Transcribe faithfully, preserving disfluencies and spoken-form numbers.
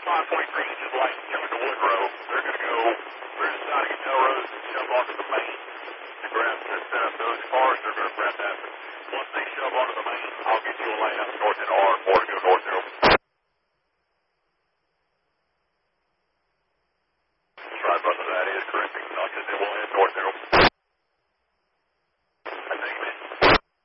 five point three inches light coming to Woodrow. They're going to go, we're deciding at Melrose and shove onto the main to grab to set up those cars. They're going to grab that. Once they shove onto the main,